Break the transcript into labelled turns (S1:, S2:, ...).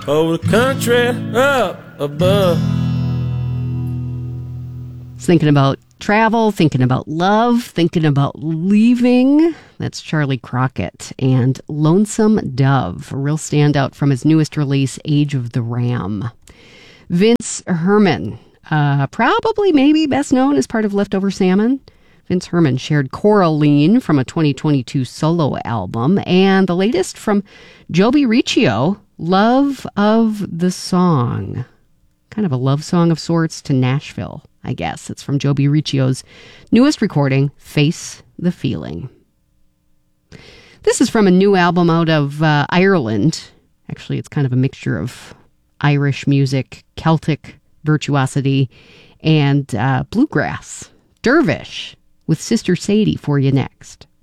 S1: over the country up above.
S2: Thinking about travel, thinking about love, thinking about leaving. That's Charlie Crockett and Lonesome Dove, a real standout from his newest release, Age of the Ram. Vince Herman, probably maybe best known as part of Leftover Salmon. Vince Herman shared Coraline from a 2022 solo album, and the latest from Joby Riccio, Love of the Song. Kind of a love song of sorts to Nashville, I guess. It's from Joby Riccio's newest recording, Face the Feeling. This is from a new album out of Ireland. Actually, it's kind of a mixture of Irish music, Celtic virtuosity, and bluegrass. Dervish with Sister Sadie for you next.